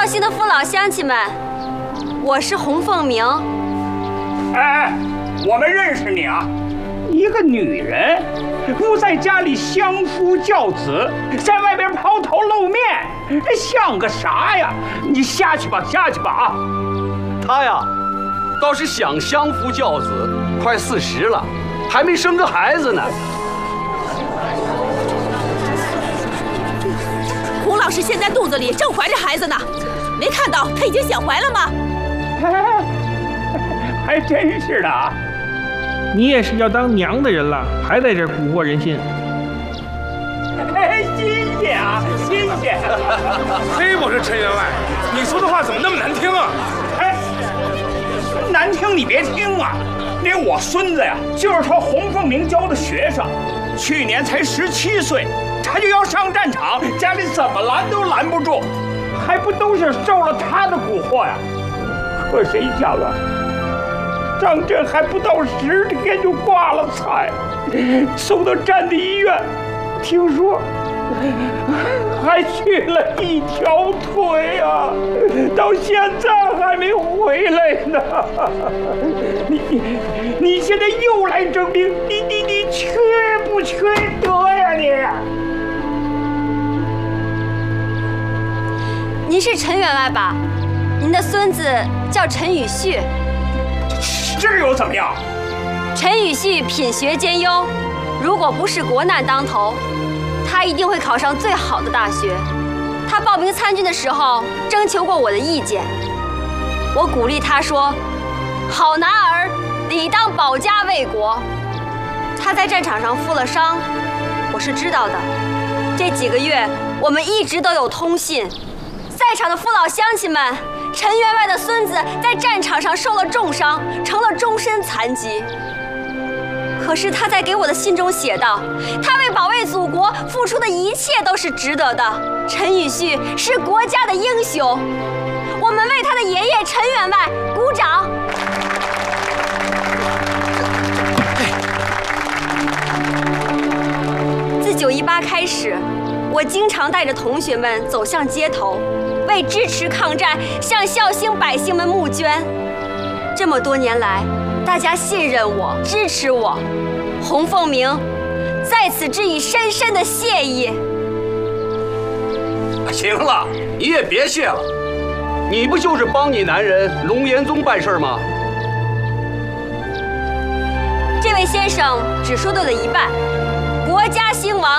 幸的父老乡亲们，我是洪凤鸣。 哎，我们认识你啊！一个女人，不在家里相夫教子，在外边抛头露面，这像个啥呀？你下去吧，下去吧啊！ 他呀，倒是想相夫教子，快40了，还没生个孩子呢。 洪老师现在肚子里正怀着孩子呢，没看到他已经显怀了吗？ 还真是的啊！ 你也是要当娘的人了，还在这蛊惑人心。 哎，新鲜啊，新鲜！ 嘿，我说陈员外，你说的话怎么那么难听啊？ 哎，难听你别听啊！连我孙子呀，就是他洪凤鸣教的学生，去年才17岁，他就要上战场，家里怎么拦都拦不住，还不都是受了他的蛊惑呀？可谁想啊，上阵还不到10天就挂了彩，送到战地医院，听说还去了1条腿啊，到现在还没回来呢。你现在又来征兵，你缺不缺德呀你？ 您是陈员外吧？您的孙子叫陈宇旭。 这又怎么样？ 陈宇旭品学兼优，如果不是国难当头，他一定会考上最好的大学。他报名参军的时候征求过我的意见，我鼓励他说：“好男儿理当保家卫国。”他在战场上负了伤，我是知道的。这几个月我们一直都有通信。在场的父老乡亲们，陈员外的孙子在战场上受了重伤，成了终身残疾。可是他在给我的信中写道，他为保卫祖国付出的一切都是值得的。陈宇旭是国家的英雄，我们为他的爷爷陈员外鼓掌。自918开始，我经常带着同学们走向街头，为支持抗战向孝兴百姓们募捐。这么多年来，大家信任我，支持我，洪凤鸣在此致以深深的谢意。 行了，你也别谢了，你不就是帮你男人龙延宗办事吗？ 这位先生只说对了一半，国家兴亡